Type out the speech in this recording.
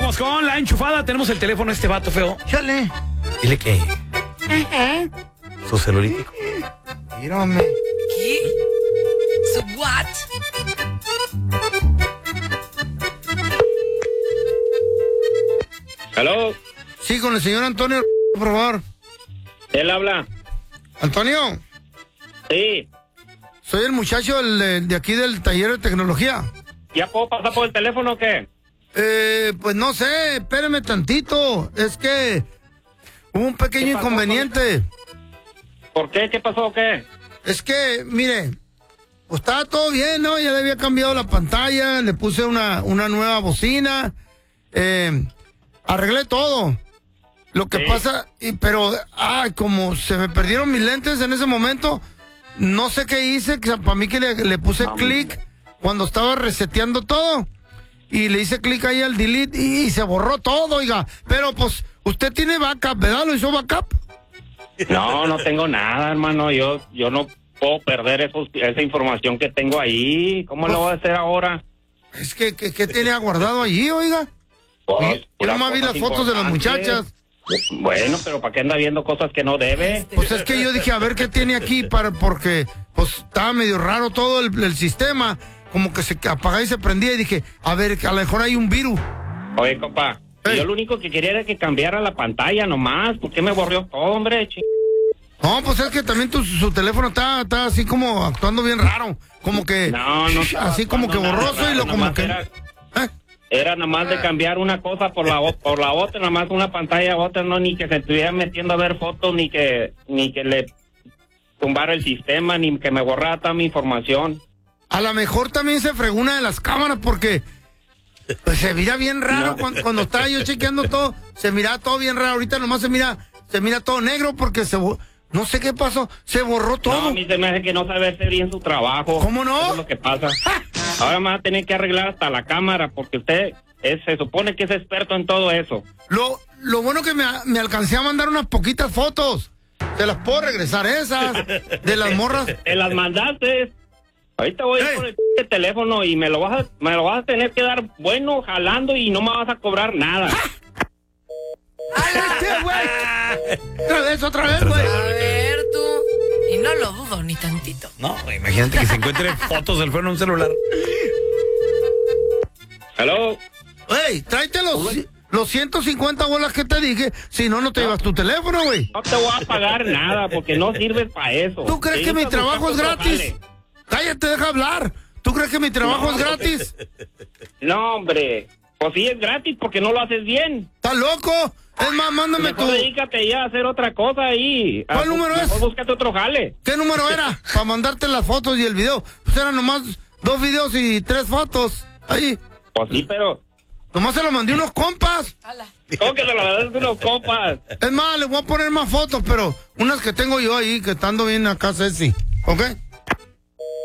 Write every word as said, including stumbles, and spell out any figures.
Vamos con la enchufada. Tenemos el teléfono de este vato feo. Chale. Dile que... Su celulítico. Mírame. ¿Qué? ¿Su what? ¿Aló? Sí, con el señor Antonio, por favor. ¿Él habla? Antonio. Sí. Soy el muchacho del, de, de aquí del taller de tecnología. ¿Ya puedo pasar por el teléfono o qué? Eh, pues no sé, espéreme tantito. Es que hubo un pequeño pasó, inconveniente. ¿Por qué? ¿Qué pasó o qué? Es que, mire, pues estaba todo bien, ¿no? Ya le había cambiado la pantalla, le puse una, una nueva bocina, eh, arreglé todo. Lo que Sí. pasa, y, pero, ay, como se me perdieron mis lentes en ese momento, no sé qué hice, que para mí que le, le puse Mami. clic cuando estaba reseteando todo. Y le hice clic ahí al delete y, y se borró todo, oiga. Pero pues, usted tiene backup, ¿verdad? ¿Lo hizo backup? No, no tengo nada, hermano. Yo yo no puedo perder esos, esa información que tengo ahí. ¿Cómo lo voy a hacer ahora? Es que, que, ¿qué tenía guardado allí, oiga? Pues, Yo puras nomás vi las cosas fotos de las importantes. muchachas. Bueno, pero ¿para qué anda viendo cosas que no debe? Pues es que yo dije, a ver qué tiene aquí, para porque pues estaba medio raro todo el, el sistema. Como que se apagaba y se prendía y dije, a ver, a lo mejor hay un virus. Oye, compa, Ey. yo lo único que quería era que cambiara la pantalla nomás. ¿Por qué me borrió todo, hombre? Ch- No, pues es que también tu, su teléfono está, está así como actuando bien raro. Como que, No, no estaba así como que actuando nada borroso y lo raro, como nomás que... era- ¿Eh? Era nada más de cambiar una cosa por la o- por la otra, nada más una pantalla a otra, no ni que se estuviera metiendo a ver fotos, ni que ni que le tumbara el sistema, ni que me borrara toda mi información. A lo mejor también se fregó una de las cámaras porque pues, se mira bien raro No. cuando, cuando estaba yo chequeando todo, se mira todo bien raro. Ahorita nomás se mira, se mira todo negro porque se bo- no sé qué pasó, se borró No, todo. a mí se me hace que no sabe hacer bien su trabajo. ¿Cómo no? Eso es lo que pasa. Ahora me va a tener que arreglar hasta la cámara, porque usted es, se supone que es experto en todo eso. Lo, lo bueno que me, me alcancé a mandar unas poquitas fotos. Te las puedo regresar esas de las morras. Te las mandaste. Ahorita voy a ir Ey. por el p- teléfono y me lo vas a, me lo vas a tener que dar bueno jalando y no me vas a cobrar nada. ¿Qué, güey? Otra vez, otra vez, güey. A ver, tú. Y no lo dudo ni tantito. No, imagínate que se encuentre fotos del freno en un celular. Hello. Ey, tráete los, los ciento cincuenta bolas que te dije, si no, no te llevas tu teléfono, güey. No te voy a pagar nada porque no sirves para eso. ¿Tú crees Te que mi necesitas trabajo es buscar otro gratis? jale. Cállate, deja hablar. ¿Tú crees que mi trabajo No, es gratis? No, hombre. Pues sí es gratis porque no lo haces bien. ¿Estás loco? Es más, mándame tu... Mejor dedícate ya a hacer otra cosa ahí. ¿Cuál Ah, número es? Mejor búscate otro jale. ¿Qué número era? Para mandarte las fotos y el video. Pues eran nomás dos videos y tres fotos. Ahí. Pues sí, pero... Nomás se lo mandé a unos compas. Hala. ¿Cómo que se lo das a unos copas? Es más, le voy a poner más fotos, pero unas que tengo yo ahí, que estando bien acá, Ceci. ¿Ok?